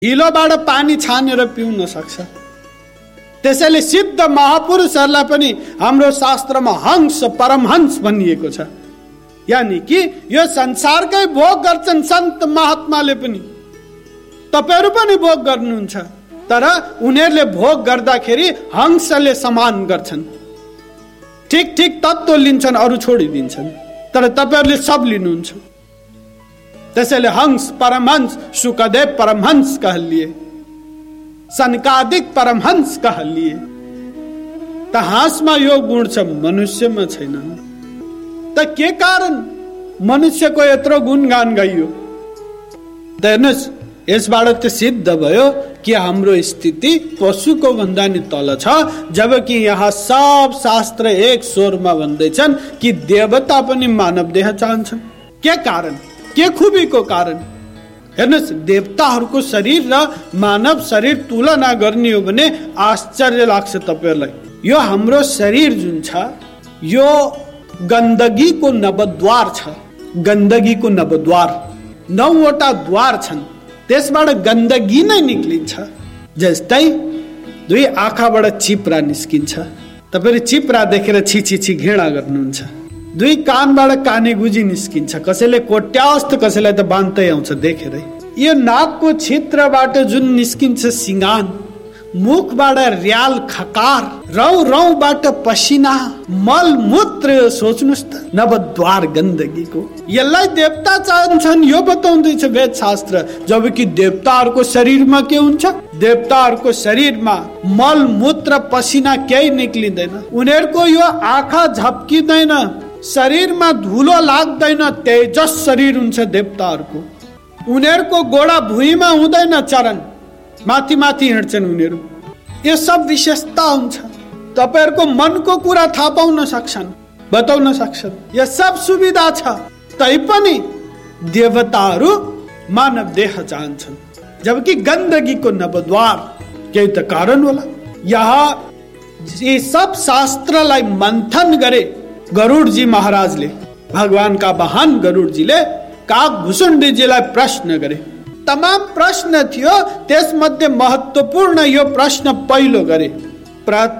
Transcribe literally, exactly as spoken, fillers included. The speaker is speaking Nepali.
हिलोबाट पानी छानेर पिउन सक्छ। त्यसैले सिद्ध महापुरुषहरूलाई पनि हाम्रो शास्त्रमा हंस परमहंस भनिएको छ। यानि कि यो संसारकै भोग गर्छन् सन्त महात्माले पनि, तपाईहरू पनि भोग गर्नुहुन्छ, तर उनीहरूले भोग गर्दाखेरि हंसले समान गर्छन्। ठिक ठिक तत्त्व लिन्छन्, अरू छोडिदिन्छन्, तर तपाईहरूले सब लिनुहुन्छ। त्यसैले हंस परमहंस, शुकदेव परमहंस कहलिए, सनकादिक परमहंस कहलिए। त हाँसमा यो गुण छ, मनुष्यमा छैन। त के कारण मनुष्यको यत्रो गुणगान गाइयो? त हेर्नुहोस्, यसबाट त सिद्ध भयो कि हाम्रो स्थिति पशुको भन्दा नि तल छ, जबकि यहाँ सब शास्त्र एक स्वरमा भन्दैछन् कि देवता पनि मानव देह चाहन्छन्। के कारण? के खुबीको कारण? हेर्नुहोस्, देवताहरूको शरीर र मानव शरीर तुलना गर्ने हो भने आश्चर्य लाग्छ तपाईहरूलाई। यो हाम्रो शरीर जुन छ, यो गन्दगीको नवद्वार छ। गन्दगीको नवद्वार, नौवटा द्वार छन्, त्यसबाट गन्दगी नै निक्लिन्छ। जस्तै दुई आँखाबाट चिप्रा निस्किन्छ, तपाईले चिप्रा देखेर छि छि छि घृणा गर्नुहुन्छ। दुई कानबाट काने गुजी निस्किन्छ, कसैले कोट्यावस्त, कसैलाई त बान्तै आउँछ देखेरै। यो नाकको छित्रबाट जुन निस्किन्छ सिंगान, मुखबाट र्याल खकार, रौ रौबाट पसिना, मल मूत्र, सोच्नुस् त नवद्वार गन्दगीको। यसलाई देवता चाहन्छन्, यो बताउँदैछ वेद शास्त्र। जबकि देवताहरूको शरीरमा के हुन्छ? देवताहरूको शरीरमा मल मूत्र पसिना केही निक्लिँदैन। उनीहरूको यो आँखा झप्किँदैन, शरीरमा धुलो लाग्दैन, तेजस शरीर हुन्छ देवताहरूको। उनीहरूको गोडा भुइँमा हुँदैन, चरण माथि माथि हिँड्छन् उनीहरू। यो सब विशेषता हुन्छ। तपाईहरूको मनको कुरा थाहा पाउन सक्छन्, बताउन सक्छन्। यो सब सुविधा छ, तैपनि देवताहरू मानव देह चाहन्छन्, जबकि गन्दगीको नवद्वार। केही त कारण होला। यहाँ यी सब शास्त्रलाई मन्थन गरे गरुड जी महाराजले, भगवानका वाहन गरुड जीले काकभूषुण्डी जीलाई प्रश्न गरे। तमाम प्रश्न थियो, त्यसमध्ये महत्त्वपूर्ण यो प्रश्न पहिलो गरे।